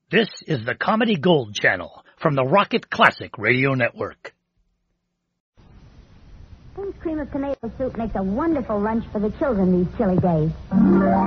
This is the Comedy Gold Channel from the Rocket Classic Radio Network. Thin's cream of tomato soup makes a wonderful lunch for the children these chilly days.